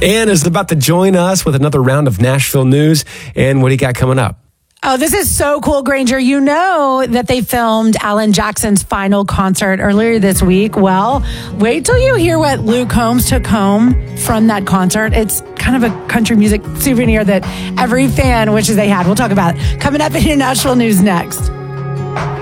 Ann is about to join us with another round of Nashville news. And what do you got coming up? Oh, this is so cool, Granger. You know that they filmed Alan Jackson's final concert earlier this week. Well, wait till you hear what Luke Combs took home from that concert. It's kind of a country music souvenir that every fan wishes they had. We'll talk about it coming up in your Nashville news next.